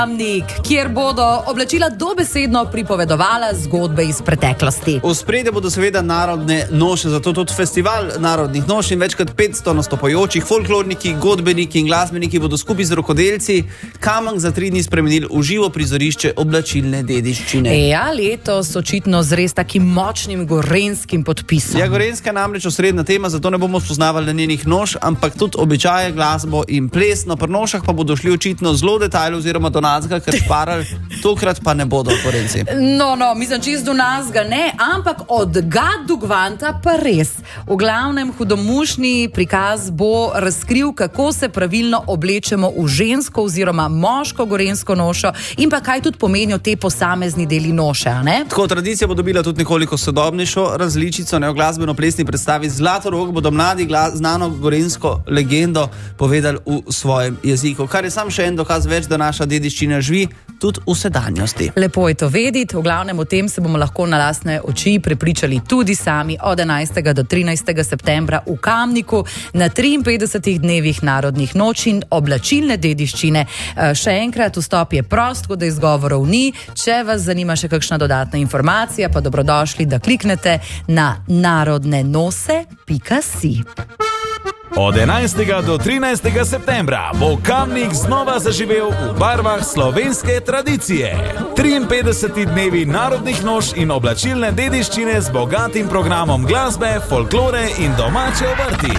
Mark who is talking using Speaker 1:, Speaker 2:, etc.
Speaker 1: kjer bodo oblačila dobesedno pripovedovala zgodbe iz preteklosti.
Speaker 2: V spredju bodo seveda narodne noše, zato tudi festival narodnih noš in več kot 500 nastopajočih folklorniki, godbeniki in glasbeniki bodo skupaj z rokodelci Kamnik za 3 dni spremenili v živo prizorišče oblačilne dediščine.
Speaker 1: Ja, letos očitno z res takim močnim gorenskim podpisom.
Speaker 2: Ja, Gorenjska je namreč osrednja tema, zato ne bomo spoznavali njenih noš, ampak tudi običaje, glasbo in ples. Na nošah pa bodo šli očitno zelo detajl oziroma do nazga, ker šparali, tokrat pa ne bodo Gorenci.
Speaker 1: No, mislim, čist do nazga ne, ampak od gad do gvanta pa res. V glavnem hudomušni prikaz bo razkril, kako se pravilno oblečemo v žensko oziroma moško gorenjsko nošo in pa kaj tudi pomenijo te posamezni deli noše, a ne?
Speaker 2: Tako, tradicija bo dobila tudi nekoliko sodobnejšo različico, ne, v glasbeno-plesni predstavi Zlatorog bodo mladi znano gorenjsko legendo povedali v svojem jeziku, kar je sam še en dokaz več, da naša dediščina živi tudi v sedanjosti.
Speaker 1: Lepo je to vedeti, v glavnem o tem se bomo lahko na lastne oči prepričali tudi sami od 11. do 13. septembra v Kamniku na 53 dnevih narodnih noči in oblačilne dediščine. Še enkrat, vstop je prost, kot da izgovorov ni. Če vas zanima še kakšna dodatna informacija, pa dobrodošli, da kliknete na narodnenose.si.
Speaker 3: Od 11. do 13. septembra bo Kamnik znova zaživel v barvah slovenske tradicije. 53 dnevi narodnih noš in oblačilne dediščine z bogatim programom glasbe, folklore in domače obrti.